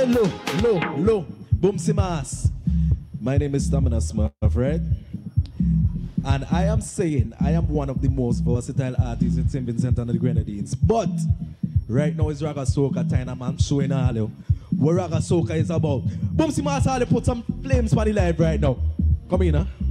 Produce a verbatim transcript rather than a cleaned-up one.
Say low, low, low. Boom Simas. My name is Stamina Smurf, right? And I am saying I am one of the most versatile artists in Saint Vincent and the Grenadines. But right now it's Raga Soca time, and I'm showing all you what Raga Soca is about. Boom Simas, all put some flames for the live right now. Come in, huh?